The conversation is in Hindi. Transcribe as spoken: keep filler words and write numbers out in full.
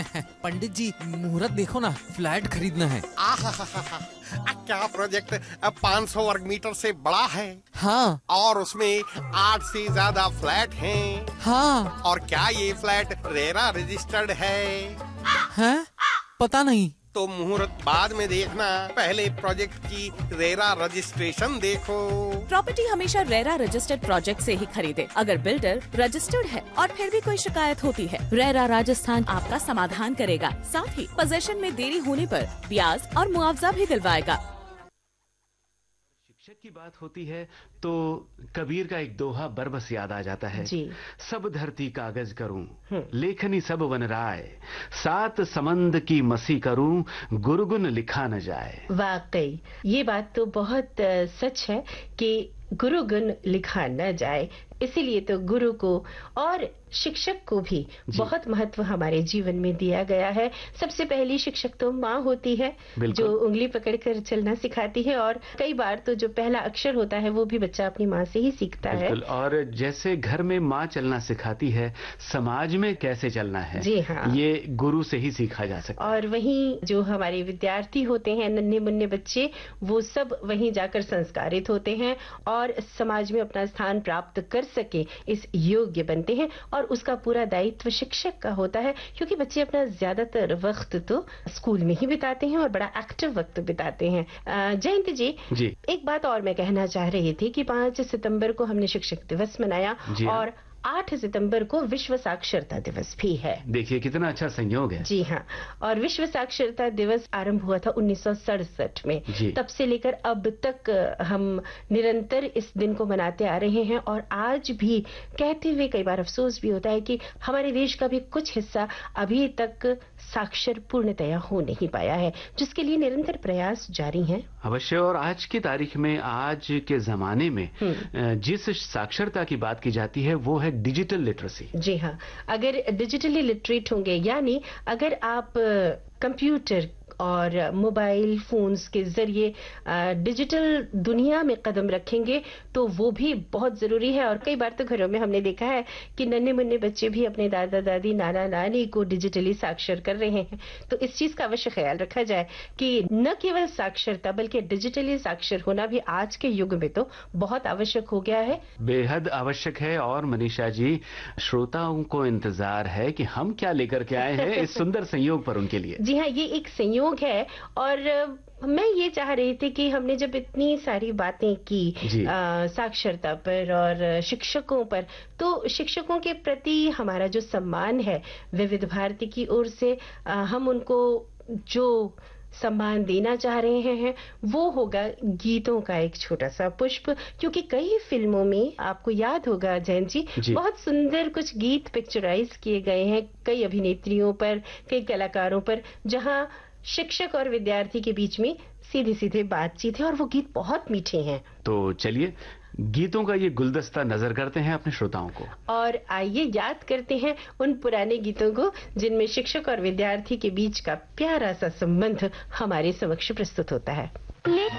पंडित जी, मुहूर्त देखो ना, फ्लैट खरीदना है। आहाहाहा, क्या प्रोजेक्ट पाँच सौ वर्ग मीटर से बड़ा है? हाँ। और उसमें आठ से ज्यादा फ्लैट हैं। हाँ। और क्या ये फ्लैट रेरा रजिस्टर्ड है? हैं? पता नहीं। तो मुहूर्त बाद में देखना, पहले प्रोजेक्ट की रेरा रजिस्ट्रेशन देखो। प्रॉपर्टी हमेशा रेरा रजिस्टर्ड प्रोजेक्ट से ही खरीदे। अगर बिल्डर रजिस्टर्ड है और फिर भी कोई शिकायत होती है, रेरा राजस्थान आपका समाधान करेगा। साथ ही पोजेशन में देरी होने पर ब्याज और मुआवजा भी दिलवाएगा। शिक्षक की बात होती है तो कबीर का एक दोहा बरबस याद आ जाता है। जी। सब धरती कागज करूं, लेखनी सब वन राय, सात समंद की मसी करूं, गुरुगुन लिखा न जाए। वाकई ये बात तो बहुत अ, सच है कि गुरुगुण लिखा न जाए। इसीलिए तो गुरु को और शिक्षक को भी बहुत महत्व हमारे जीवन में दिया गया है। सबसे पहली शिक्षक तो माँ होती है, जो उंगली पकड़कर चलना सिखाती है, और कई बार तो जो पहला अक्षर होता है वो भी बच्चा अपनी माँ से ही सीखता है। और जैसे घर में माँ चलना सिखाती है, समाज में कैसे चलना है, जी हाँ, ये गुरु से ही सीखा जा सकता है। और वहीं जो हमारे विद्यार्थी होते हैं, नन्हे मुन्ने बच्चे, वो सब वहीं जाकर संस्कारित होते हैं और समाज में अपना स्थान प्राप्त कर सके इस योग्य बनते हैं। और उसका पूरा दायित्व शिक्षक का होता है, क्योंकि बच्चे अपना ज्यादातर वक्त तो स्कूल में ही बिताते हैं और बड़ा एक्टिव वक्त बिताते हैं। जयंत जी, जी, एक बात और मैं कहना चाह रही थी कि पाँच सितंबर को हमने शिक्षक दिवस मनाया और आठ सितंबर को विश्व साक्षरता दिवस भी है। देखिए कितना अच्छा संयोग है। जी हाँ, और विश्व साक्षरता दिवस आरंभ हुआ था उन्नीस सौ सड़सठ में। तब से लेकर अब तक हम निरंतर इस दिन को मनाते आ रहे हैं, और आज भी कहते हुए कई बार अफसोस भी होता है कि हमारे देश का भी कुछ हिस्सा अभी तक साक्षर पूर्णतया हो नहीं पाया है, जिसके लिए निरंतर प्रयास जारी हैं। अवश्य। और आज की तारीख में, आज के जमाने में जिस साक्षरता की बात की जाती है वो है डिजिटल लिटरेसी। जी हाँ, अगर डिजिटली लिटरेट होंगे, यानी अगर आप कंप्यूटर और मोबाइल फोन्स के जरिए डिजिटल दुनिया में कदम रखेंगे तो वो भी बहुत जरूरी है। और कई बार तो घरों में हमने देखा है कि नन्हे मुन्ने बच्चे भी अपने दादा दादी, नाना नानी को डिजिटली साक्षर कर रहे हैं। तो इस चीज का अवश्य ख्याल रखा जाए कि न केवल साक्षरता बल्कि डिजिटली साक्षर होना भी आज के युग में तो बहुत आवश्यक हो गया है, बेहद आवश्यक है। और मनीषा जी, श्रोताओं को इंतजार है कि हम क्या लेकर के आए हैं इस सुंदर संयोग पर उनके लिए। जी हाँ, ये एक संयोग है। और मैं ये चाह रही थी कि हमने जब इतनी सारी बातें की आ, साक्षरता पर और शिक्षकों पर, तो शिक्षकों के प्रति हमारा जो सम्मान है विविध भारती की ओर से, आ, हम उनको जो सम्मान देना चाह रहे हैं वो होगा गीतों का एक छोटा सा पुष्प। क्योंकि कई फिल्मों में आपको याद होगा जैन जी, जी, बहुत सुंदर कुछ गीत पिक्चराइज किए गए हैं कई अभिनेत्रियों पर, कई कलाकारों पर, जहां शिक्षक और विद्यार्थी के बीच में सीधे सीधे बातचीत है और वो गीत बहुत मीठे हैं। तो चलिए गीतों का ये गुलदस्ता नजर करते हैं अपने श्रोताओं को, और आइए याद करते हैं उन पुराने गीतों को जिनमें शिक्षक और विद्यार्थी के बीच का प्यारा सा संबंध हमारे समक्ष प्रस्तुत होता है।